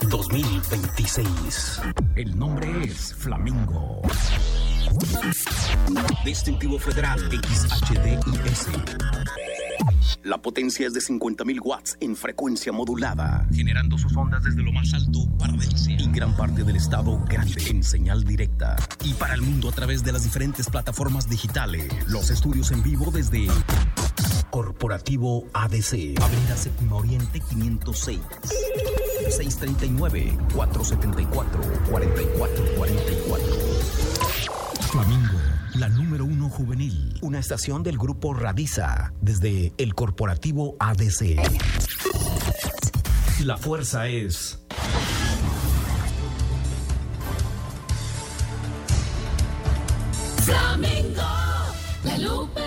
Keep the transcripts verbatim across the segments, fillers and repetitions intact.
dos mil veintiséis. El nombre es Flamingo. Distintivo Federal X H D I S. La potencia es de cincuenta mil watts en frecuencia modulada, generando sus ondas desde lo más alto para Delcia y gran parte del estado grande en señal directa. Y para el mundo a través de las diferentes plataformas digitales. Los estudios en vivo desde Corporativo A D C, Avenida Séptima Oriente quinientos seis, seis tres nueve, cuatro siete cuatro, cuatro cuatro cuatro cuatro. Flamingo, la número uno juvenil. Una estación del grupo Radiza, desde el Corporativo A D C. La fuerza es Flamingo, la Lupe.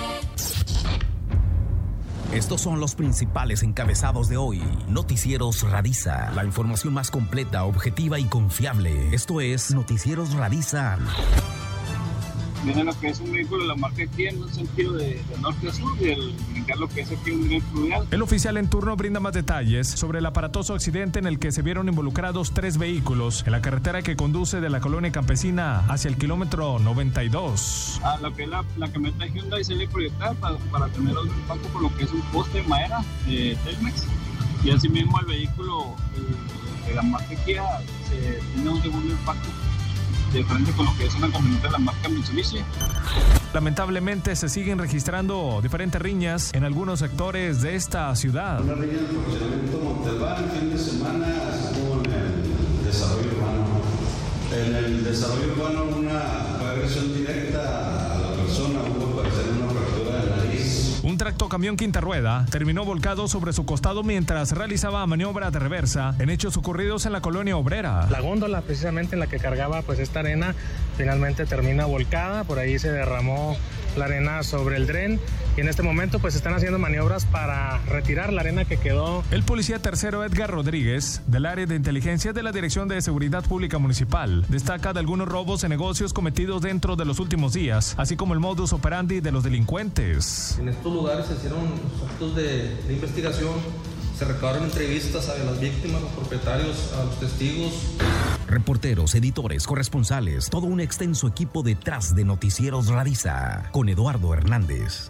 Estos son los principales encabezados de hoy. Noticieros Radiza, la información más completa, objetiva y confiable. Esto es Noticieros Radiza. Viene lo que es un vehículo de la marca Kia en un sentido de, de norte a sur y el brincar lo que es aquí un nivel fluvial. El oficial en turno brinda más detalles sobre el aparatoso accidente en el que se vieron involucrados tres vehículos en la carretera que conduce de la colonia campesina hacia el kilómetro noventa y dos. Ah, lo que es la, la camioneta Hyundai se le proyectada para, para tener un impacto con lo que es un poste de madera de Telmex, y asimismo el vehículo el, de la marca Kia se tiene un segundo impacto de frente con lo que es una camioneta de la marca Mitsubishi. Lamentablemente se siguen registrando diferentes riñas en algunos sectores de esta ciudad. Una riña en el fraccionamiento Montalbán, fin de semana estuvo en el desarrollo urbano. En el desarrollo urbano una agresión directa a la persona, hubo parecer una fractura de nariz. Un tractocamión quinta rueda terminó volcado sobre su costado mientras realizaba maniobra de reversa en hechos ocurridos en la colonia obrera. La góndola precisamente en la que cargaba pues esta arena finalmente termina volcada, por ahí se derramó la arena sobre el dren y en este momento pues están haciendo maniobras para retirar la arena que quedó. El policía tercero Edgar Rodríguez, del área de inteligencia de la Dirección de Seguridad Pública Municipal, destaca de algunos robos en negocios cometidos dentro de los últimos días, así como el modus operandi de los delincuentes. En estos lugares se hicieron actos de, de investigación, se recabaron entrevistas a las víctimas, los propietarios, a los testigos. Reporteros, editores, corresponsales, todo un extenso equipo detrás de Noticieros Radiza, con Eduardo Hernández.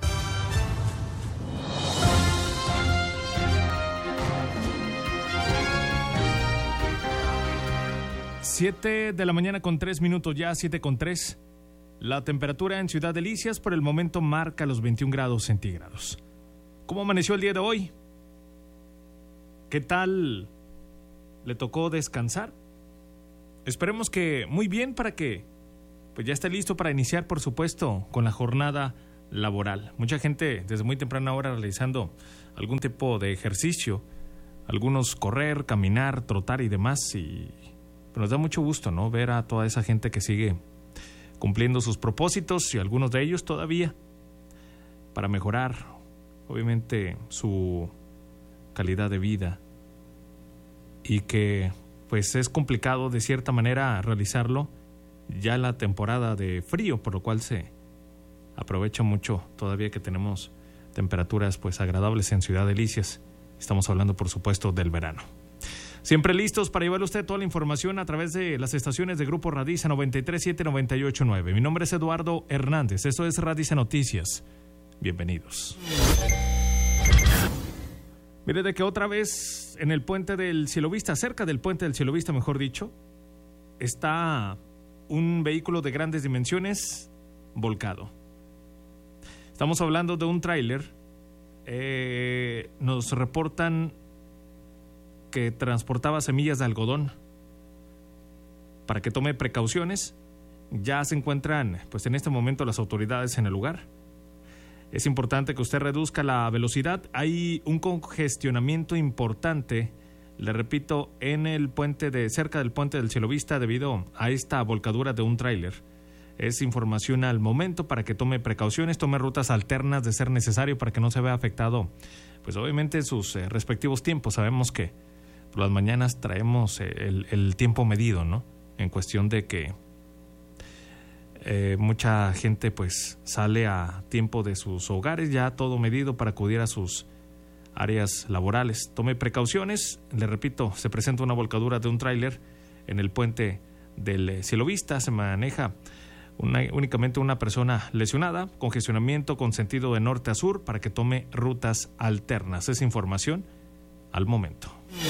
Siete de la mañana con tres minutos ya, siete con tres. La temperatura en Ciudad Delicias por el momento marca los veintiún grados centígrados. ¿Cómo amaneció el día de hoy? ¿Qué tal le tocó descansar? Esperemos que muy bien para que pues ya esté listo para iniciar, por supuesto, con la jornada laboral. Mucha gente desde muy temprana hora realizando algún tipo de ejercicio, algunos correr, caminar, trotar y demás, y nos da mucho gusto, ¿no?, ver a toda esa gente que sigue cumpliendo sus propósitos y algunos de ellos todavía para mejorar, obviamente, su calidad de vida, y que pues es complicado de cierta manera realizarlo ya en la temporada de frío, por lo cual se aprovecha mucho todavía que tenemos temperaturas pues agradables en Ciudad Delicias. Estamos hablando, por supuesto, del verano. Siempre listos para llevarle a usted toda la información a través de las estaciones de Grupo Radiza noventa y tres siete, noventa y ocho nueve. Mi nombre es Eduardo Hernández. Esto es Radiza Noticias. Bienvenidos. Mire, de que otra vez en el puente del Cielovista, cerca del puente del Cielovista, mejor dicho, está un vehículo de grandes dimensiones volcado. Estamos hablando de un tráiler. Eh, nos reportan que transportaba semillas de algodón. Para que tome precauciones, ya se encuentran pues en este momento las autoridades en el lugar. Es importante que usted reduzca la velocidad. Hay un congestionamiento importante, le repito, en el puente de cerca del puente del Cielovista debido a esta volcadura de un tráiler. Es información al momento para que tome precauciones, tome rutas alternas de ser necesario para que no se vea afectado, pues obviamente sus eh, respectivos tiempos. Sabemos que por las mañanas traemos el, el tiempo medido, ¿no? En cuestión de que eh, mucha gente pues sale a tiempo de sus hogares, ya todo medido para acudir a sus áreas laborales. Tome precauciones. Le repito, se presenta una volcadura de un tráiler en el puente del Cielovista. Se maneja una, únicamente una persona lesionada, congestionamiento con sentido de norte a sur para que tome rutas alternas. Esa información al momento.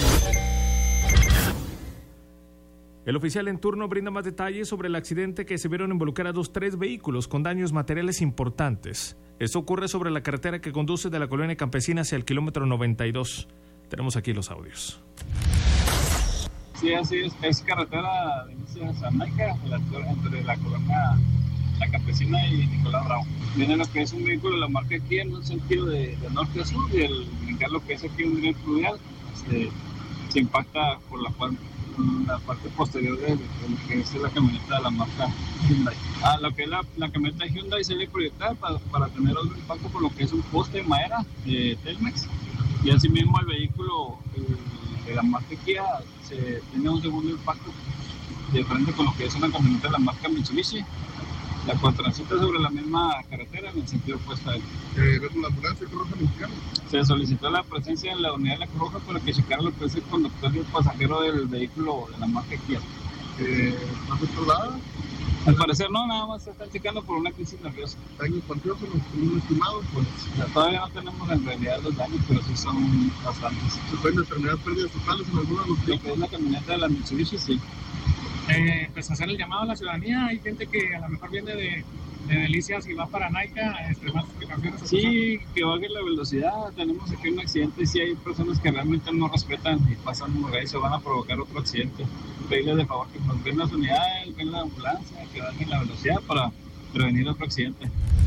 El oficial en turno brinda más detalles sobre el accidente que se vieron involucrados tres vehículos con daños materiales importantes. Esto ocurre sobre la carretera que conduce de la colonia campesina hacia el kilómetro noventa y dos. Tenemos aquí los audios. Sí, así es. Es carretera de inicio a Jamaica, entre la colonia La Campesina y Nicolás Bravo. Viene lo que es un vehículo de la marca aquí en un sentido de, de norte a sur, y el brincar lo que es aquí un tren fluvial este, se impacta por la parte la parte posterior de, de lo que es la camioneta de la marca Hyundai. Ah, lo que es la, la camioneta Hyundai se le proyectada para, para tener otro impacto por lo que es un poste de madera de Telmex, y asimismo el vehículo el, de la marca Kia se tiene un segundo impacto de frente con lo que es una camioneta de la marca Mitsubishi, la cual transita sobre la misma carretera en el sentido opuesto a él. Eh, ¿La ambulancia Cruz Roja Mexicana? Se solicitó la presencia de la unidad de la Cruz Roja para que checara lo que es el conductor y el pasajero del vehículo de la marca Kia. Eh, ¿No se trasladada? Al parecer no, nada más se están checando por una crisis nerviosa. ¿Daños cuantiosos los estimados? Pues ya todavía no tenemos en realidad los daños, pero sí son bastantes. ¿Se pueden determinar pérdidas totales en alguna de los Lo que es la camioneta de la Mitsubishi, sí. Eh, pues hacer el llamado a la ciudadanía. Hay gente que a lo mejor viene de, de Delicias y va para Naica, extremar sus precauciones. Sí, que baje la velocidad. Tenemos aquí un accidente y sí hay personas que realmente no respetan y pasan por ahí, se van a provocar otro accidente. Pedirles de favor que nos ven las unidades, ven la ambulancia, que bajen la velocidad para prevenir otro accidente.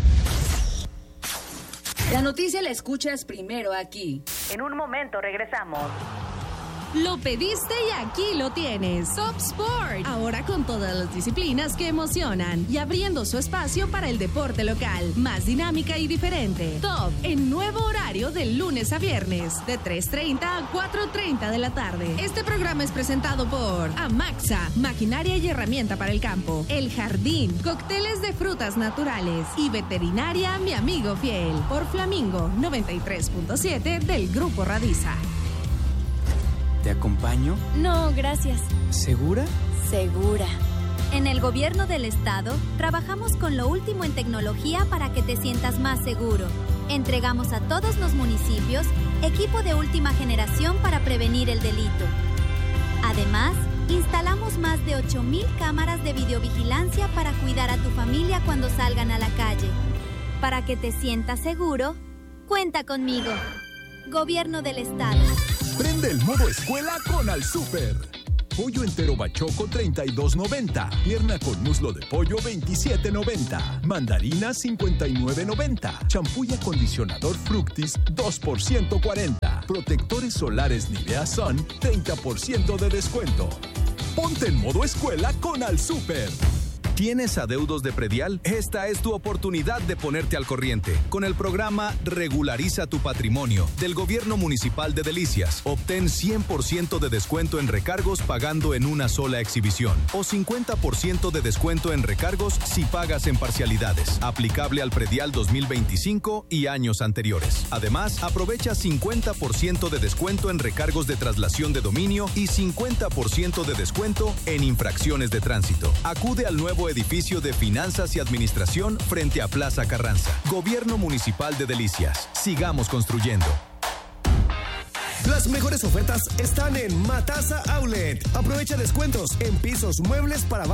La noticia la escuchas primero aquí. En un momento regresamos. Lo pediste y aquí lo tienes. Top Sport. Ahora con todas las disciplinas que emocionan y abriendo su espacio para el deporte local. Más dinámica y diferente. Top en nuevo horario de lunes a viernes de tres treinta a cuatro treinta de la tarde. Este programa es presentado por Amaxa, maquinaria y herramienta para el campo. El Jardín, cócteles de frutas naturales. Y Veterinaria Mi Amigo Fiel. Por Flamingo noventa y tres punto siete del Grupo Radiza. ¿Te acompaño? No, gracias. ¿Segura? Segura. En el gobierno del estado, trabajamos con lo último en tecnología para que te sientas más seguro. Entregamos a todos los municipios equipo de última generación para prevenir el delito. Además, instalamos más de ocho mil cámaras de videovigilancia para cuidar a tu familia cuando salgan a la calle. Para que te sientas seguro, cuenta conmigo. Gobierno del estado. Prende el modo escuela con Al Super. Pollo entero bachoco treinta y dos noventa. Pierna con muslo de pollo veintisiete noventa. Mandarina cincuenta y nueve noventa. Champú y acondicionador Fructis dos por ciento cuarenta. Protectores solares Nivea Sun treinta por ciento de descuento. Ponte en modo escuela con Al Super. ¿Tienes adeudos de predial? Esta es tu oportunidad de ponerte al corriente. Con el programa Regulariza tu Patrimonio del Gobierno Municipal de Delicias, obtén cien por ciento de descuento en recargos pagando en una sola exhibición o cincuenta por ciento de descuento en recargos si pagas en parcialidades. Aplicable al predial dos mil veinticinco y años anteriores. Además, aprovecha cincuenta por ciento de descuento en recargos de traslación de dominio y cincuenta por ciento de descuento en infracciones de tránsito. Acude al nuevo edificio de Finanzas y Administración frente a Plaza Carranza. Gobierno Municipal de Delicias. Sigamos construyendo. Las mejores ofertas están en Matasa Outlet. Aprovecha descuentos en pisos, muebles para